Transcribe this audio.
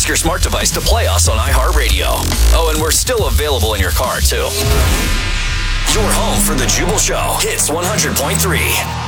ask your smart device to play us on iHeartRadio. Oh, and we're still available in your car, too. Your home for The Jubal Show. Hits 100.3.